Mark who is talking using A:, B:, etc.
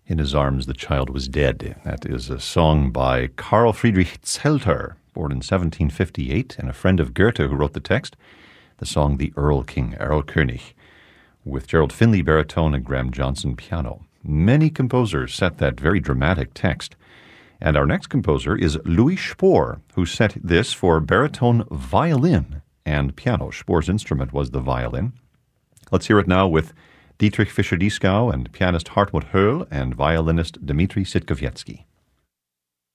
A: In his arms the child was dead. That is a song by Carl Friedrich Zelter, born in 1758, and a friend of Goethe who wrote the text. The song The Erl King, Erlkönig, with Gerald Finley baritone and Graham Johnson piano. Many composers set that very dramatic text. And our next composer is Louis Spohr, who set this for baritone, violin, and piano. Spohr's instrument was the violin. Let's hear it now with Dietrich Fischer-Dieskau and pianist Hartmut Höll and violinist Dmitri Sitkowiecki.